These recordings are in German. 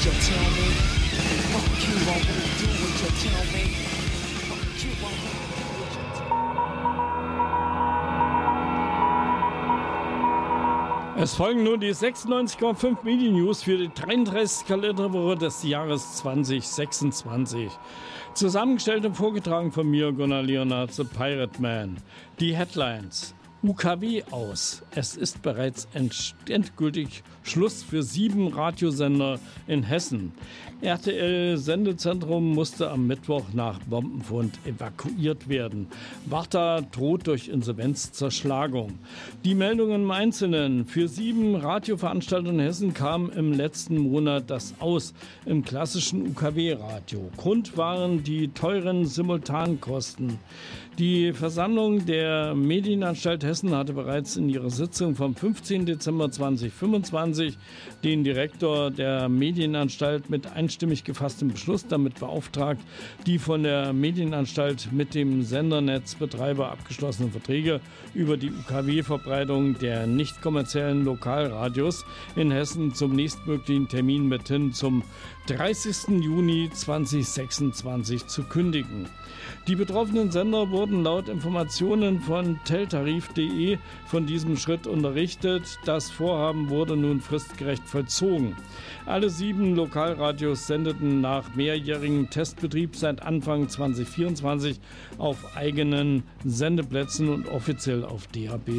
you tell me. Fuck you, I won't do what you tell me. Fuck you, I won't do what you tell me. Es folgen nun die 96,5 Midi-News für die 33. Kalenderwoche des Jahres 2026. Zusammengestellt und vorgetragen von mir, Gunnar Leonard, The Pirate Man. Die Headlines. UKW aus. Es ist bereits endgültig Schluss für 7 Radiosender in Hessen. RTL-Sendezentrum musste am Mittwoch nach Bombenfund evakuiert werden. Warta droht durch Insolvenzzerschlagung. Die Meldungen im Einzelnen. Für 7 Radioveranstaltungen in Hessen kam im letzten Monat das Aus im klassischen UKW-Radio. Grund waren die teuren Simultankosten. Die Versammlung der Medienanstalt Hessen hatte bereits in ihrer Sitzung vom 15. Dezember 2025 den Direktor der Medienanstalt mit einstimmig gefasstem Beschluss damit beauftragt, die von der Medienanstalt mit dem Sendernetzbetreiber abgeschlossenen Verträge über die UKW-Verbreitung der nicht kommerziellen Lokalradios in Hessen zum nächstmöglichen Termin mit hin zum 30. Juni 2026 zu kündigen. Die betroffenen Sender wurden laut Informationen von teltarif.de von diesem Schritt unterrichtet. Das Vorhaben wurde nun fristgerecht vollzogen. Alle 7 Lokalradios sendeten nach mehrjährigem Testbetrieb seit Anfang 2024 auf eigenen Sendeplätzen und offiziell auf DAB+.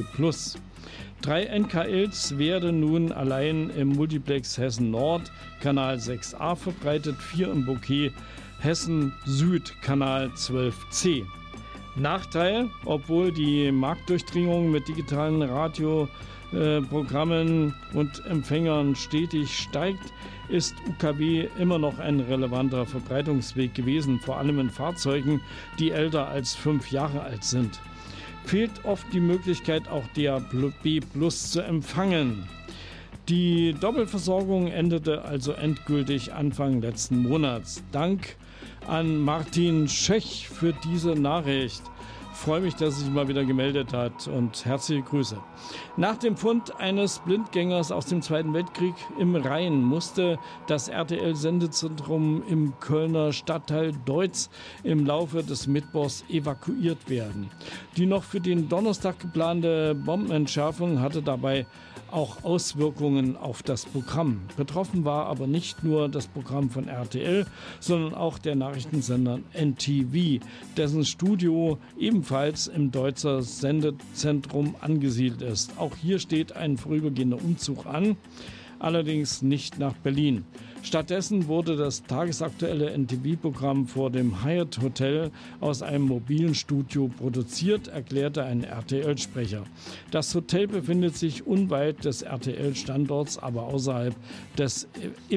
3 NKLs werden nun allein im Multiplex Hessen Nord, Kanal 6a verbreitet, 4 im Bouquet Hessen Süd, Kanal 12c. Nachteil, obwohl die Marktdurchdringung mit digitalen Radioprogrammen und Empfängern stetig steigt, ist UKW immer noch ein relevanter Verbreitungsweg gewesen, vor allem in Fahrzeugen, die älter als 5 Jahre alt sind. Fehlt oft die Möglichkeit, auch DAB+ zu empfangen. Die Doppelversorgung endete also endgültig Anfang letzten Monats. Dank an Martin Schech für diese Nachricht. Ich freue mich, dass er sich mal wieder gemeldet hat und herzliche Grüße. Nach dem Fund eines Blindgängers aus dem Zweiten Weltkrieg im Rhein musste das RTL-Sendezentrum im Kölner Stadtteil Deutz im Laufe des Mittwochs evakuiert werden. Die noch für den Donnerstag geplante Bombenentschärfung hatte dabei auch Auswirkungen auf das Programm. Betroffen war aber nicht nur das Programm von RTL, sondern auch der Nachrichtensender NTV, dessen Studio ebenfalls im Deutzer Sendezentrum angesiedelt ist. Auch hier steht ein vorübergehender Umzug an, allerdings nicht nach Berlin. Stattdessen wurde das tagesaktuelle NTV-Programm vor dem Hyatt Hotel aus einem mobilen Studio produziert, erklärte ein RTL-Sprecher. Das Hotel befindet sich unweit des RTL-Standorts, aber außerhalb des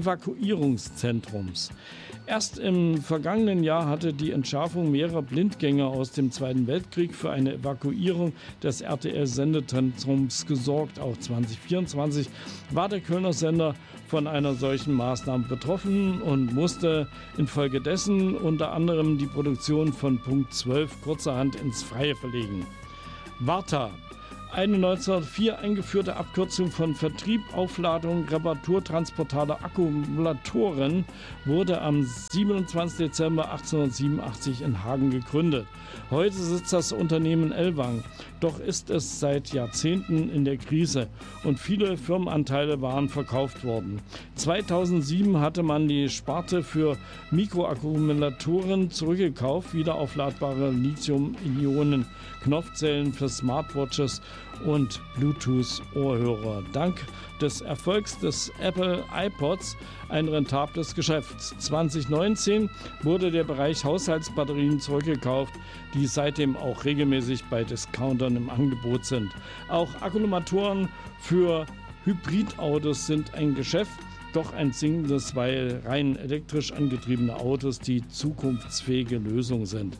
Evakuierungszentrums. Erst im vergangenen Jahr hatte die Entschärfung mehrerer Blindgänger aus dem Zweiten Weltkrieg für eine Evakuierung des RTL-Sendezentrums gesorgt. Auch 2024 war der Kölner Sender von einer solchen Maßnahme betroffen und musste infolgedessen unter anderem die Produktion von Punkt 12 kurzerhand ins Freie verlegen. Warta. Eine 1904 eingeführte Abkürzung von Vertrieb, Aufladung, Reparatur transportaler Akkumulatoren wurde am 27. Dezember 1887 in Hagen gegründet. Heute sitzt das Unternehmen Ellwang, doch ist es seit Jahrzehnten in der Krise und viele Firmenanteile waren verkauft worden. 2007 hatte man die Sparte für Mikroakkumulatoren zurückgekauft, wiederaufladbare Lithium-Ionen-Knopfzellen für Smartwatches und Bluetooth-Ohrhörer. Dank des Erfolgs des Apple iPods ein rentables Geschäft. 2019 wurde der Bereich Haushaltsbatterien zurückgekauft, die seitdem auch regelmäßig bei Discountern im Angebot sind. Auch Akkumulatoren für Hybridautos sind ein Geschäft, doch ein sinkendes, weil rein elektrisch angetriebene Autos die zukunftsfähige Lösung sind.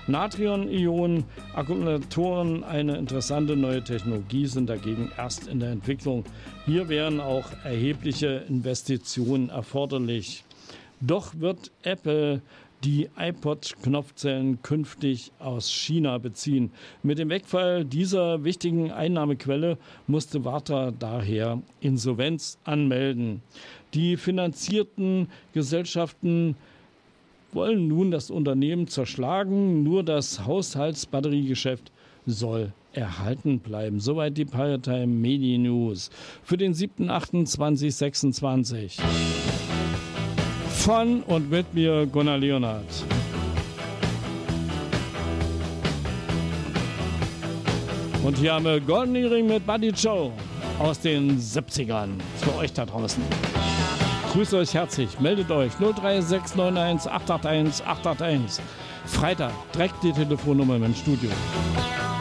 Natrion-Ionen-Akkumulatoren, eine interessante neue Technologie, sind dagegen erst in der Entwicklung. Hier wären auch erhebliche Investitionen erforderlich. Doch wird Apple die iPod-Knopfzellen künftig aus China beziehen. Mit dem Wegfall dieser wichtigen Einnahmequelle musste Warta daher Insolvenz anmelden. Die finanzierten Gesellschaften wollen nun das Unternehmen zerschlagen. Nur das Haushaltsbatteriegeschäft soll erhalten bleiben. Soweit die Peiertime Medien News für den 7.8.2026. Von und mit mir, Gunnar Leonhardt. Und hier haben wir Golden Earring mit Buddy Joe aus den 70ern. Für euch da draußen. Grüße euch herzlich. Meldet euch 03691 881 881. Freitag, direkt die Telefonnummer im Studio.